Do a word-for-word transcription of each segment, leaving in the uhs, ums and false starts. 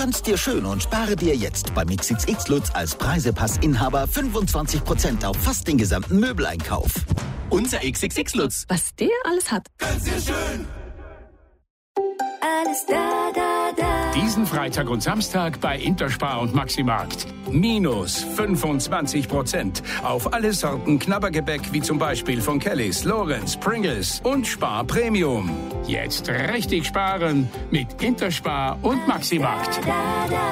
Tanz dir schön und spare dir jetzt beim X X X Lutz als Preisepassinhaber fünfundzwanzig Prozent auf fast den gesamten Möbeleinkauf. Unser X X X Lutz. Was der alles hat. Tanz dir schön. Alles da, da, da. Diesen Freitag und Samstag bei Interspar und Maximarkt. Minus fünfundzwanzig Prozent auf alle Sorten Knabbergebäck, wie zum Beispiel von Kellys, Lorenz, Pringles und Spar Premium. Jetzt richtig sparen mit Interspar und Maximarkt. Da, da.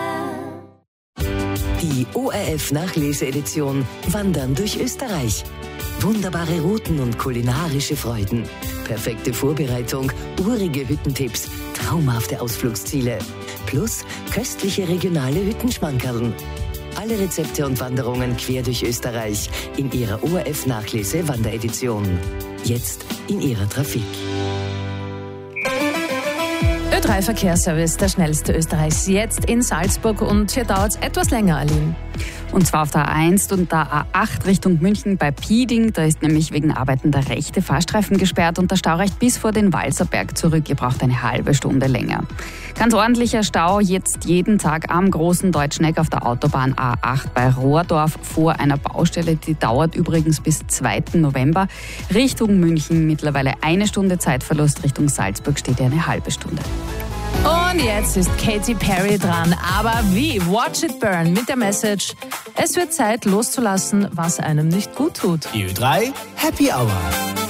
Die O R F-Nachlese-Edition Wandern durch Österreich. Wunderbare Routen und kulinarische Freuden. Perfekte Vorbereitung, urige Hüttentipps, traumhafte Ausflugsziele. Plus köstliche regionale Hüttenschmankerln. Alle Rezepte und Wanderungen quer durch Österreich in ihrer O R F-Nachlese-Wanderedition. Jetzt in ihrer Trafik. Ö drei Verkehrsservice, der schnellste Österreichs, jetzt in Salzburg, und hier dauert es etwas länger, Aline. Und zwar auf der A eins und der A acht Richtung München bei Pieding. Da ist nämlich wegen Arbeiten der rechte Fahrstreifen gesperrt und der Stau reicht bis vor den Walserberg zurück. Ihr braucht eine halbe Stunde länger. Ganz ordentlicher Stau jetzt jeden Tag am Großen Deutscheneck auf der Autobahn A acht bei Rohrdorf vor einer Baustelle. Die dauert übrigens bis zweiten November. Richtung München mittlerweile eine Stunde Zeitverlust. Richtung Salzburg steht ja eine halbe Stunde. Und jetzt ist Katy Perry dran. Aber wie? Watch It Burn mit der Message: Es wird Zeit loszulassen, was einem nicht gut tut. Die Ö drei Happy Hour.